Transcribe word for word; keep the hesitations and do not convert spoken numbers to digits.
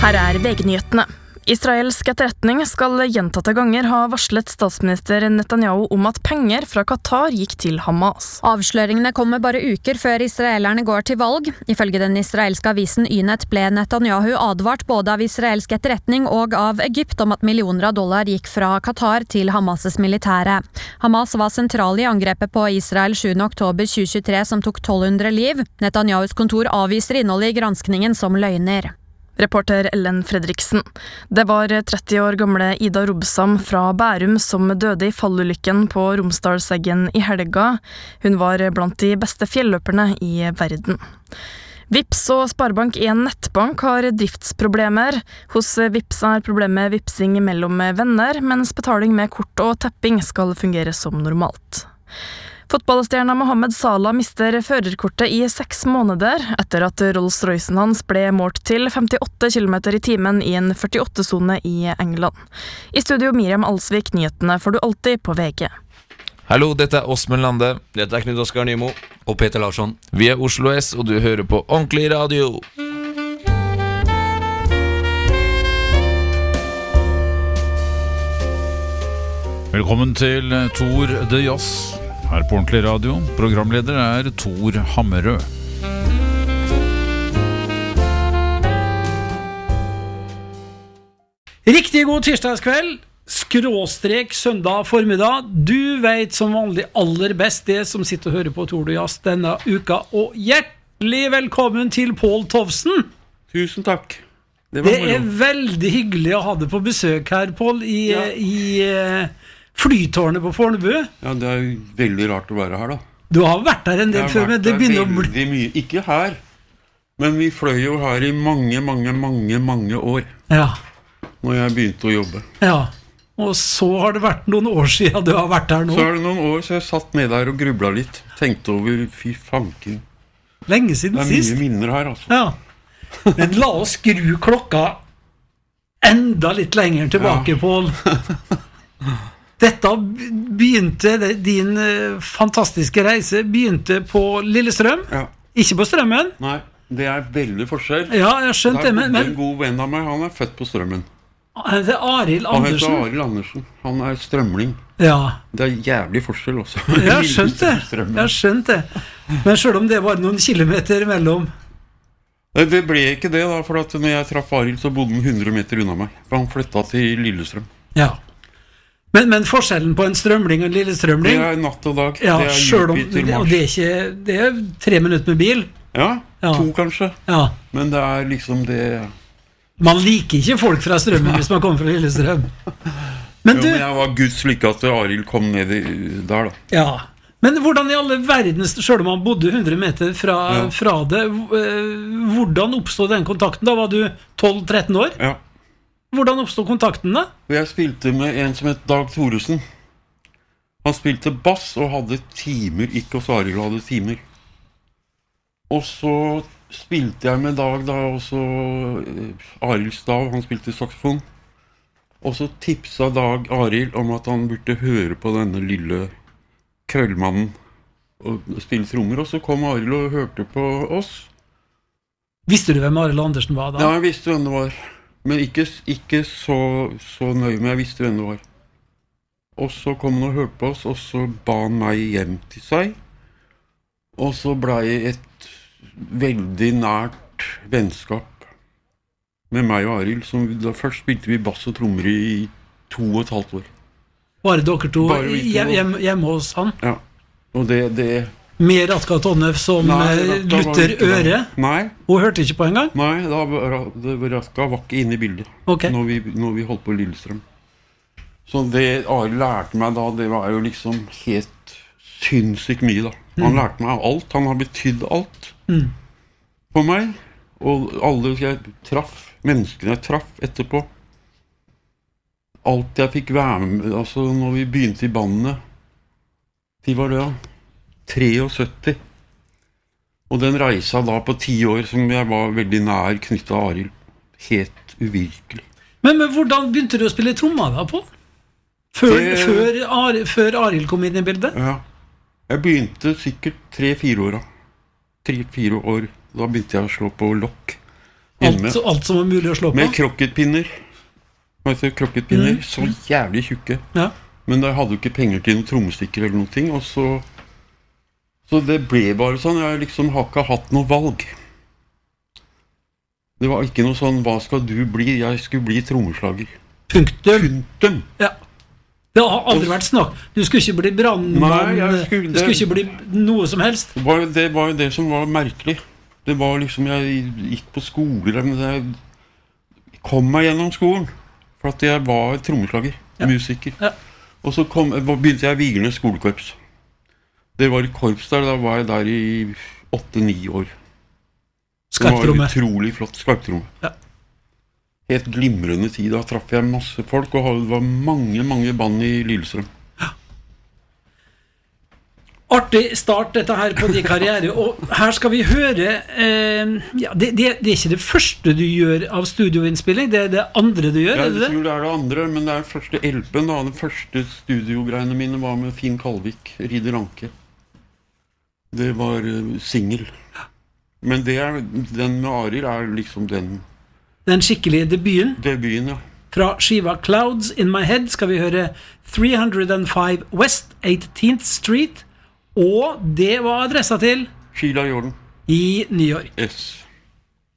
Her er V G-nyhetene. Israelsk etterretning skal gjentatte ganger ha varslet statsminister Netanyahu om at penger fra Qatar gikk til Hamas. Avsløringene kommer bare uker før israelerne går til valg. Ifølge den israelske avisen Ynet ble Netanyahu advart både av israelsk etterretning og av Egypt om at millioner av dollar gikk fra Qatar til Hamas' militære. Hamas var sentral i angrepet på Israel sjuende oktober tjue tjuetre som tok tolv hundre liv. Netanyahus kontor avviser innholdet i granskningen som løgner. Reporter Ellen Fredriksen. Det var tretti år gamle Ida Robsam fra Bærum som døde i fallulykken på Romsdalseggen i helga. Hun var blant de beste fjelløperne i verden. Vipps og Sparebank en nettbank har driftsproblemer. Hos Vipps er problemet vipsing mellom venner, mens betaling med kort og tapping skal fungere som normalt. Fotballstjerna Mohammed Salah mister førerkortet i seks måneder etter at Rolls-Roycen hans ble målt til femtiåtte kilometer i timen i en førtiåtte-sone i England. I studio Miriam Alsvik, nyhetene får du alltid på V G. Hallo, dette er Åsmund Lande. Dette er Knut Oskar Nymo. Og Peter Larsson. Vi er Oslo S, og du hører på Ordentlig Radio. Velkommen til Tor de Jazz. Her på Ordentlig Radio. Programleder er Tor Hammerød. Riktig god tirsdagskveld, skråstrek søndag formiddag. Du vet som vanlig aller best det som sitter og hører på Tor de Jazz denne uka. Og hjertelig velkommen til Pål Tovsen. Tusen takk. Det, det er veldig hyggelig å ha deg på besøk her, Pål, i... Ja. i Flytårnet på Fornebu. Ja, det er veldig rart å være her da. Du har vært der en del før, men det begynner å bli... Mye. Ikke her, men vi fløy jo her i mange, mange, mange, mange år. Ja. Når jeg begynte å jobbe. Ja, og så har det vært noen år siden du har vært her nå. Så er det noen år, så jeg satt med der og grublet litt. Tenkte over, fy fanken. Lenge siden sist. Det er mye minner her, altså. Ja. Men la oss skru klokka enda litt lenger tilbake, ja. Pål. Dette begynte, din fantastiske reise begynte på Lillestrøm, ja. Ikke på Strømmen. Nei, det er veldig forskjell. Ja, jeg skjønte det, men... men en god venn av meg, han er født på Strømmen. Han heter Arild Andersen. Han heter Arild Andersen, han er strømling. Ja. Det er jævlig forskjell også. Jeg har skjønt det, jeg har skjønt det. Men selv om det var noen kilometer mellom... Det ble ikke det da, for at når jeg traff Arild så bodde han hundre meter unna meg. For han flyttet til Lillestrøm. Ja. Men, men forskjellen på en strømling og en lille strømling... Det er natt og dag. Ja, det er selv om, det, og det er ikke... Det er tre minutter med bil. Ja, ja. to kanskje. Ja. Men det er liksom det... Man liker ikke folk fra Strømmen hvis man kommer fra Lillestrøm. Men du... Jo, men jeg var Guds lykke at Arild kom ned i, der da. Ja. Men hvordan i alle verdens... Selv om man bodde hundre meter fra, ja. fra det, hvordan oppstod den kontakten? Da var du tolv tretten år? Ja. Hvordan oppstod kontakten da? Jeg spilte med en som het Dag Thoresen. Han spilte bass og hadde timer, ikke hos Arild hadde timer. Og så spilte jeg med Dag da, og så Arild Stav, han spilte saxofon. Og så tipsa Dag Arild om at han burde høre på denne lille krøllmannen og spille trommer. Og så kom Arild og hørte på oss. Visste du hvem Arild Andersen var da? Ja, jeg visste hvem det var. Men ikke, ikke så, så nøye, men jeg visste hvem det var. Og så kom han og hørte på oss, og så ba han meg hjem til seg. Og så ble det et veldig nært vennskap med meg og Arild. Som, da først spilte vi bass og trommer i to og et halvt år. Bare dere to hjemme hjem, hjem hos han? Ja, og det... det Med Ratka Tonnef som nei, Luther Øre? Nei. Hun hørte ikke på en gang? Nei, da var, Ratka var ikke inne i bildet okay. når, vi, når vi holdt på Lillestrøm. Så det Arild lærte meg da, det var jo liksom helt sinnssykt mye da. Han mm. lærte meg alt, han har betydd alt mm. på meg. Og alle jeg traff, menneskene jeg traff etterpå. Alt jeg fikk være med, altså når vi begynte i bandene. De var det da. sytti og den reisa da på ti år som jeg var veldig nær knyttet av Arild, helt uvirkelig. Men, men hvordan begynte du å spille tromma da på? Før, det, før, Ar, før Arild kom inn i bildet? Ja, jeg begynte sikkert tre-fire år tre-fire år, da begynte jeg å slå på lokk hjemme. Alt, alt som var mulig å slå på. Med krokketpinner. Altså krokketpinner, Mm. så jævlig tjukke. Ja. Men jeg hadde jo ikke penger til noen trommestikker eller noen ting, og så Så det ble bare sånn. Jeg liksom har ikke hatt noe valg. Det var ikke noe sånn 'hva skal du bli?' Jeg skulle bli trommeslager. Punktum. Punktum. Ja. Det har aldri vært snakk. Du skulle ikke bli brannmann. Nei, jeg skulle- Du skulle ikke bli noe som helst. Det var, jo- det var jo det som var merkelig. Det var liksom, jeg gikk på skoler, men jeg kom meg gjennom skolen. For at jeg var trommeslager, Ja. musiker. Ja. Og så kom, begynte jeg i Vigernes skolekorps. Det var i korps der, da var jeg der i åtte-ni år. Det var Skarptromme. utrolig flott, skarptromme. Ja. Helt glimrende tid, da traff jeg masse folk, og det var mange, mange band i Lillestrøm. Artig start dette her på din karriere, og her skal vi høre eh, ja, det, det, det er ikke det første du gjør av studioinnspilling, det er det andre du gjør, Ja, er jeg det det? tror det er det andre, men det er første L P-en da. Den første studiogreiene mine var med Finn Kalvik, Ridder Anke. Det var uh, singel. Men det er, den med Arild er liksom den Den skikkelige debuten debuten, ja. fra skiva Clouds in My Head skal vi høre three oh five West eighteenth Street, og det var adressa til Sheila Jordan. i New York. S.